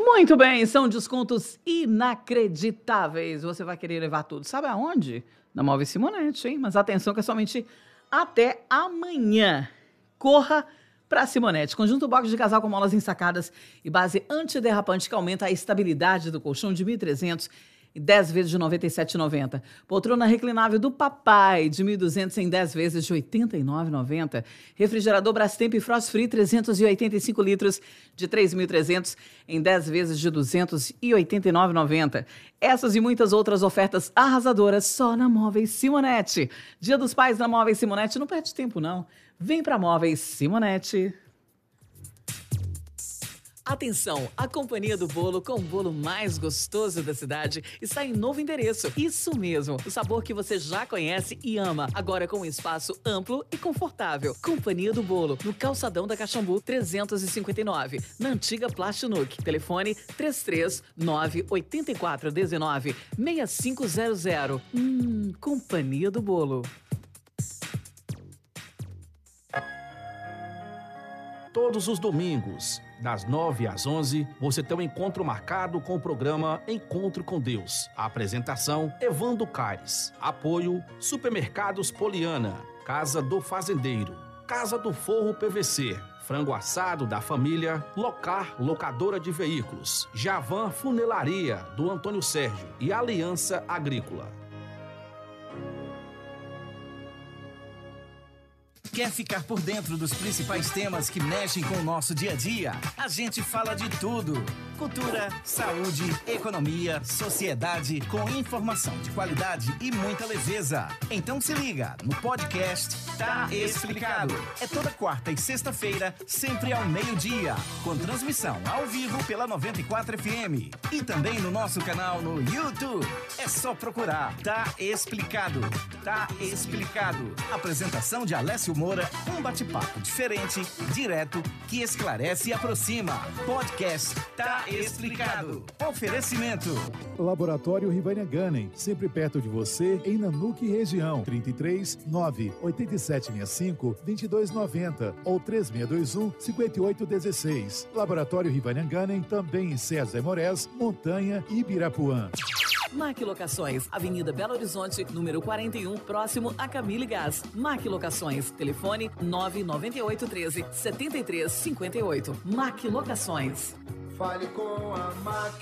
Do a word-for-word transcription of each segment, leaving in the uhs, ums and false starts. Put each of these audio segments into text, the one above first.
Muito bem, são descontos inacreditáveis. Você vai querer levar tudo. Sabe aonde? Na Móveis Simonetti, hein? Mas atenção que é somente até amanhã. Corra para Simonetti. Conjunto box de casal com molas ensacadas e base antiderrapante que aumenta a estabilidade do colchão de mil e trezentos em dez vezes de noventa e sete reais e noventa centavos. Poltrona reclinável do papai de mil e duzentos em dez vezes de oitenta e nove reais e noventa centavos. Refrigerador Brastemp Frost Free trezentos e oitenta e cinco litros de três mil e trezentos em dez vezes de duzentos e oitenta e nove reais e noventa centavos. Essas e muitas outras ofertas arrasadoras só na Móveis Simonetti. Dia dos Pais na Móveis Simonetti. Não perde tempo, não. Vem pra Móveis Simonetti. Atenção, a Companhia do Bolo, com o bolo mais gostoso da cidade, está em novo endereço. Isso mesmo, o sabor que você já conhece e ama, agora com um espaço amplo e confortável. Companhia do Bolo, no Calçadão da Caxambu trezentos e cinquenta e nove, na antiga Plastinuk. Telefone três três nove, oito quatro um nove, seis cinco zero zero. Hum, Companhia do Bolo. Todos os domingos, das nove às onze, você tem um encontro marcado com o programa Encontro com Deus. A apresentação, Evandro Caires. Apoio, Supermercados Poliana, Casa do Fazendeiro, Casa do Forro P V C, Frango Assado da Família, Locar Locadora de Veículos, Javan Funelaria, do Antônio Sérgio e Aliança Agrícola. Quer ficar por dentro dos principais temas que mexem com o nosso dia a dia? A gente fala de tudo: cultura, saúde, economia, sociedade, com informação de qualidade e muita leveza. Então se liga no podcast Tá Explicado. É toda quarta e sexta-feira, sempre ao meio-dia, com transmissão ao vivo pela noventa e quatro F M e também no nosso canal no YouTube. É só procurar Tá Explicado. Tá Explicado. Apresentação de Alessio Moura, um bate-papo diferente, direto, que esclarece e aproxima. Podcast Tá Explicado. Oferecimento. Laboratório Rivânia Gunning, sempre perto de você, em Nanuque região. trinta e três, nove, oito sete seis cinco, dois dois nove zero ou três seis dois um, cinco oito um seis. Laboratório Rivânia Gunning, também em César Moraes, Montanha e Ibirapuã. Mac Locações, Avenida Belo Horizonte, número quarenta e um, próximo a Camille Gás. Mac Locações, telefone nove nove oito um três, sete três cinco oito. Mac Locações. Fale com a Mac.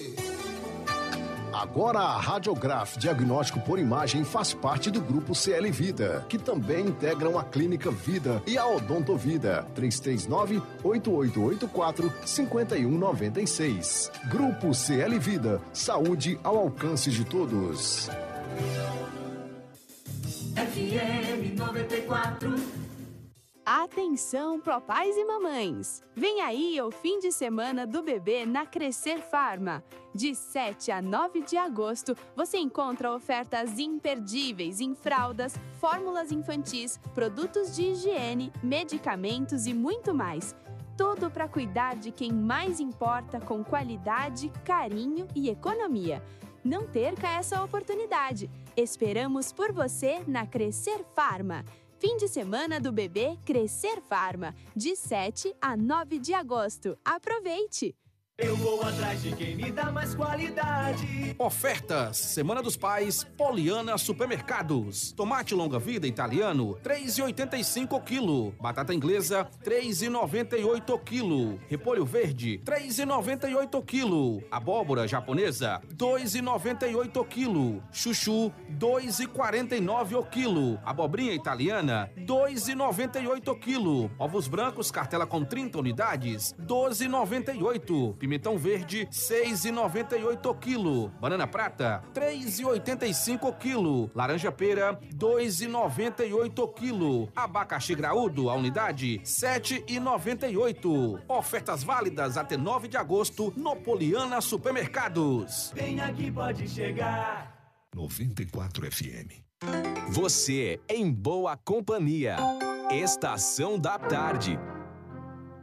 Agora a Radiograf Diagnóstico por Imagem faz parte do Grupo C L Vida, que também integram a Clínica Vida e a Odontovida. três três nove, oito oito oito quatro, cinco um nove seis. Grupo C L Vida, saúde ao alcance de todos. F M noventa e quatro. Atenção, papais e mamães! Vem aí o fim de semana do bebê na Crescer Farma. De sete a nove de agosto, você encontra ofertas imperdíveis em fraldas, fórmulas infantis, produtos de higiene, medicamentos e muito mais. Tudo para cuidar de quem mais importa, com qualidade, carinho e economia. Não perca essa oportunidade. Esperamos por você na Crescer Farma. Fim de semana do bebê Crescer Farma, de sete a nove de agosto. Aproveite! Eu vou atrás de quem me dá mais qualidade. Ofertas, Semana dos Pais, Poliana Supermercados. Tomate longa-vida italiano, três reais e oitenta e cinco o quilo. Batata inglesa, três reais e noventa e oito o quilo. Repolho verde, três reais e noventa e oito o quilo. Abóbora japonesa, dois reais e noventa e oito o quilo. Chuchu, dois reais e quarenta e nove o quilo. Abobrinha italiana, dois reais e noventa e oito o quilo. Ovos brancos, cartela com trinta unidades, doze reais e noventa e oito. Pimentão verde, seis reais e noventa e oito o quilo. Banana prata, três reais e oitenta e cinco o quilo. Laranja pera, dois reais e noventa e oito o quilo. Abacaxi graúdo, a unidade, sete reais e noventa e oito. Ofertas válidas até nove de agosto no Poliana Supermercados. Vem aqui, pode chegar. noventa e quatro F M. Você em boa companhia. Estação da Tarde.